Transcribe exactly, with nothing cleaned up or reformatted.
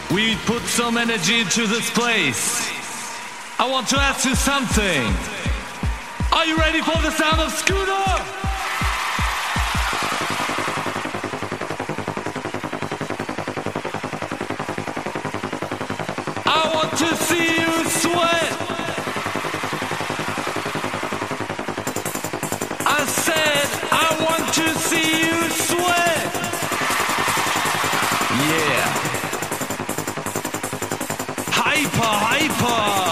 We put some energy into this place. I want to ask you something. Are you ready for the sound of Scooter? I want to see you sweat. I said I want to see you sweat. Yeah. Hyper, hyper.